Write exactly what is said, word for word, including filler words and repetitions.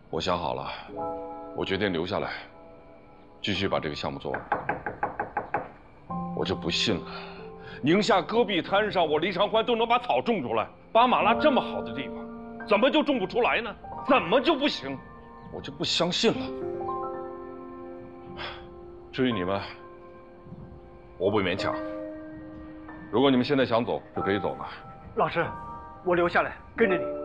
我想好了，我决定留下来，继续把这个项目做完。我就不信了，宁夏戈壁滩上，我黎长欢都能把草种出来，巴马拉这么好的地方，怎么就种不出来呢？怎么就不行？我就不相信了。至于你们，我不勉强。如果你们现在想走，就可以走了。 老师，我留下来跟着你。